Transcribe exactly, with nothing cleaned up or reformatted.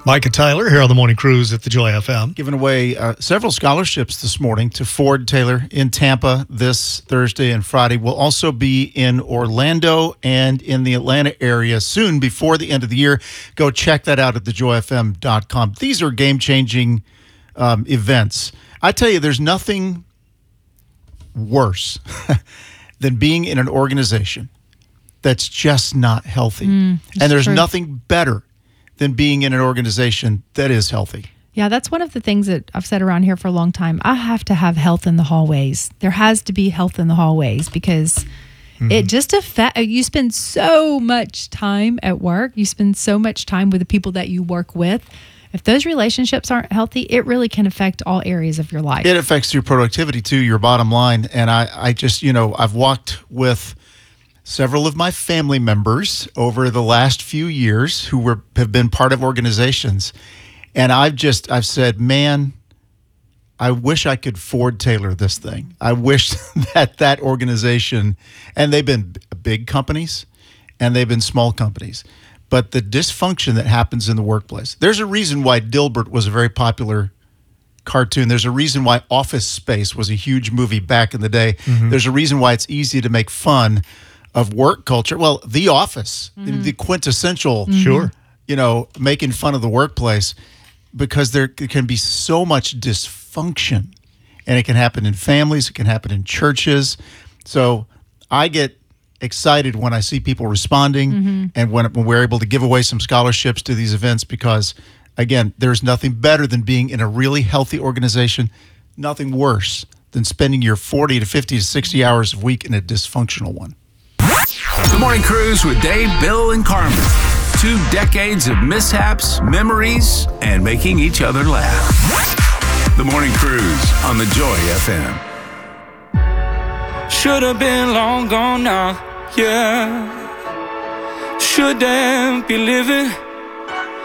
Micah Tyler here on the Morning Cruise at the Joy F M. Giving away uh, several scholarships this morning to Ford Taylor in Tampa this Thursday and Friday. We'll also be in Orlando and in the Atlanta area soon before the end of the year. Go check that out at the joy f m dot com. These are game-changing um, events. I tell you, there's nothing worse than being in an organization that's just not healthy. Mm, and there's true. nothing better than being in an organization that is healthy. Yeah, that's one of the things that I've said around here for a long time. I have to have health in the hallways. There has to be health in the hallways because mm-hmm. it just affects, you spend so much time at work. You spend so much time with the people that you work with. If those relationships aren't healthy, it really can affect all areas of your life. It affects your productivity too, your bottom line. And I, I just, you know, I've walked with several of my family members over the last few years who were have been part of organizations. And I've just, I've said, man, I wish I could Ford Taylor this thing. I wish that that organization, and they've been big companies and they've been small companies, but the dysfunction that happens in the workplace. There's a reason why Dilbert was a very popular cartoon. There's a reason why Office Space was a huge movie back in the day. Mm-hmm. There's a reason why it's easy to make fun of work culture. Well, The Office, mm-hmm. the quintessential, mm-hmm. sure, you know, making fun of the workplace, because there can be so much dysfunction, and it can happen in families, it can happen in churches. So I get excited when I see people responding mm-hmm. and when, when we're able to give away some scholarships to these events, because again, there's nothing better than being in a really healthy organization, nothing worse than spending your forty to fifty to sixty hours a week in a dysfunctional one. The Morning Cruise with Dave, Bill, and Carmen. Two decades of mishaps, memories, and making each other laugh. The Morning Cruise on the Joy F M. Should have been long gone now, yeah. Shouldn't be living